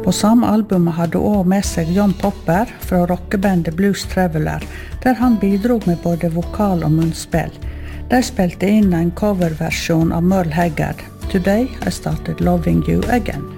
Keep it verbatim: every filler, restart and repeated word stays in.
På samme albumet hadde hun også med seg John Popper fra rockebandet Blues Traveler, der han bidrog med både vokal og munnspill. De spilte inn en coverversjon av Merle Haggard, Today I Started Loving You Again.